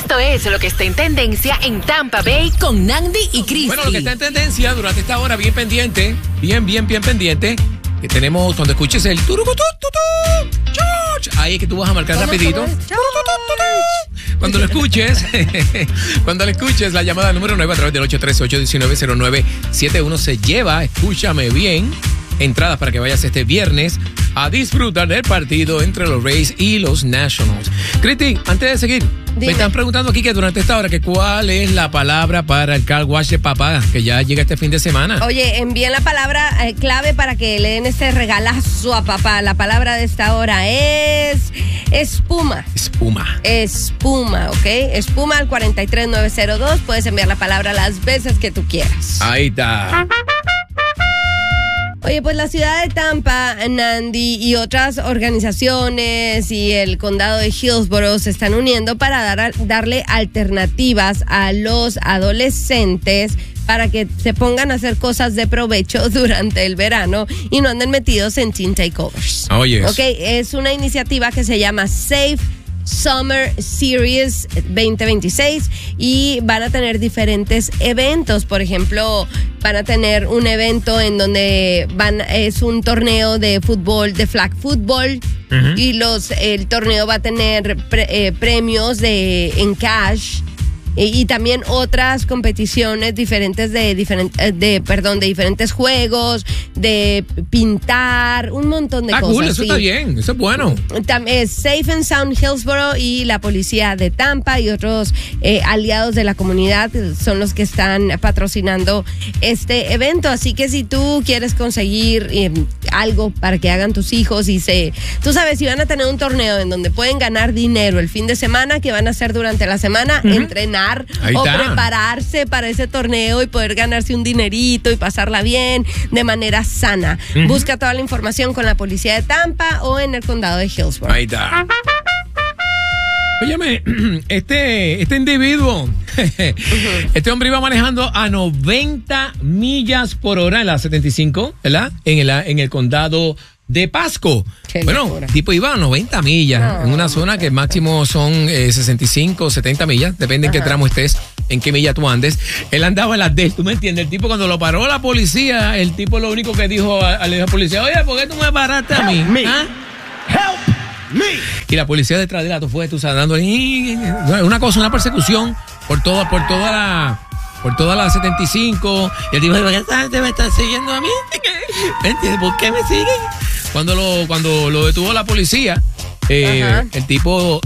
Esto es lo que está en tendencia en Tampa Bay con Nandi y Cristi. Bueno, lo que está en tendencia durante esta hora, bien pendiente, bien pendiente, que tenemos cuando escuches el George, ahí es que tú vas a marcar rapidito. Cuando lo escuches, la llamada número 9 a través del 838-190971 se lleva, escúchame bien, entradas para que vayas este viernes a disfrutar del partido entre los Rays y los Nationals. Cristi, antes de seguir, me están preguntando aquí que durante esta hora que cuál es la palabra para el car wash de papá, que ya llega este fin de semana. Oye, envíen la palabra clave para que le den este regalazo a papá. La palabra de esta hora es espuma. Espuma, ¿ok? Espuma al 43902. Puedes enviar la palabra las veces que tú quieras. Ahí está. Oye, pues la ciudad de Tampa, Nandi, y otras organizaciones y el condado de Hillsborough se están uniendo para darle alternativas a los adolescentes para que se pongan a hacer cosas de provecho durante el verano y no anden metidos en teen takeovers. Oh, yes. Ok, es una iniciativa que se llama Safe Summer Series 2026 y van a tener diferentes eventos. Por ejemplo, van a tener un evento en donde es un torneo de fútbol, de flag football, y el torneo va a tener premios en cash. Y también otras competiciones diferentes de diferentes juegos, de pintar, un montón de cosas. Cool, eso está bien, eso es bueno. Es Safe and Sound Hillsborough y la policía de Tampa y otros aliados de la comunidad son los que están patrocinando este evento. Así que si tú quieres conseguir algo para que hagan tus hijos tú sabes, si van a tener un torneo en donde pueden ganar dinero el fin de semana, que van a hacer durante la semana, entrenar o prepararse para ese torneo y poder ganarse un dinerito y pasarla bien de manera sana. Busca toda la información con la policía de Tampa o en el condado de Hillsborough. Ahí está. Óyeme, este individuo, este hombre iba manejando a 90 millas por hora en la 75, ¿verdad? En el condado de Pasco. Bueno, tipo iba a 90 millas en una zona que máximo son 65, 70 millas, depende en qué tramo estés, en qué milla tú andes. Él andaba en las D, ¿tú me entiendes? El tipo cuando lo paró la policía, el tipo lo único que dijo a la policía, oye, ¿por qué tú me paraste a mí? ¿Ah? Help me. Y la policía detrás de la fue, tú sabes, dando una persecución por toda la 75. Y el tipo dijo, ¿esta gente me está siguiendo a mí? ¿Me entiendes? ¿Por qué me siguen? Cuando lo detuvo la policía, el tipo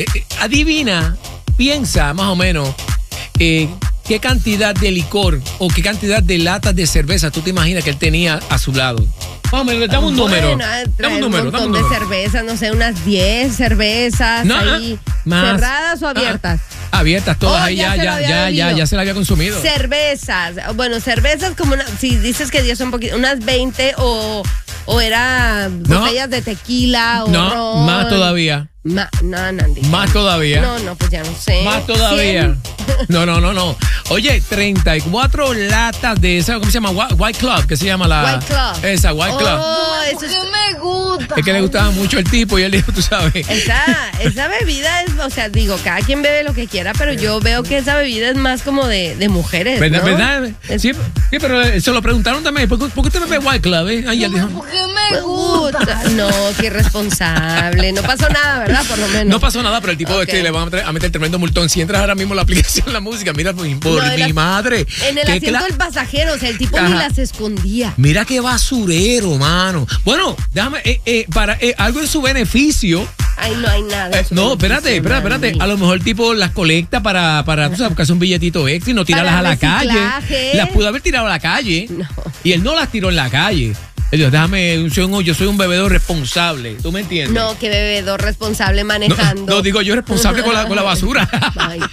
piensa más o menos qué cantidad de licor o qué cantidad de latas de cerveza tú te imaginas que él tenía a su lado. Más o menos, dame un número. Dame un montón de cervezas, no sé, unas 10 cervezas ahí. Más. ¿Cerradas o abiertas? Abiertas todas ahí, ya se la había consumido. Cervezas, bueno, cervezas como si dices que 10 son poquitas, unas 20 o era botellas de tequila o ron. Más todavía. No, Nandi. Más todavía. No, pues ya no sé. Más todavía. 100. No. Oye, 34 latas de esa, ¿cómo se llama? White Club, que se llama la... White Club. Esa, White Club. Oh, eso me gusta. Es que le gustaba mucho el tipo y él dijo, tú sabes. Esa bebida es, o sea, digo, cada quien bebe lo que quiera, pero yo veo que esa bebida es más como de mujeres, ¿no? ¿Verdad? Sí, pero se lo preguntaron también, ¿por qué usted bebe White Club? Ay, él dijo, porque me gusta. No, qué irresponsable. No pasó nada, ¿verdad? Por lo menos. No pasó nada, pero el tipo le van a meter tremendo multón. Si entras ahora mismo en la aplicación, la música, mira, por mi madre. En el asiento del pasajero, o sea, el tipo ni las escondía. Mira qué basurero, mano. Bueno, déjame, para algo en su beneficio. Ay, no hay nada. No, espérate. A lo mejor el tipo las colecta para tú sabes, buscarse un billetito extra y no tirarlas a la calle. Las pudo haber tirado a la calle. No. Y él no las tiró en la calle. Dios, yo soy un bebedor responsable, ¿tú me entiendes? No, que bebedor responsable manejando. No, digo yo responsable con la basura. Ay,